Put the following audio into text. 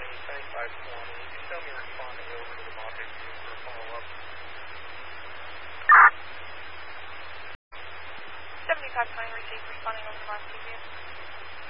7520. You can tell me responding over to the Monte View for a follow-up. 7520 received, responding over to Monte View.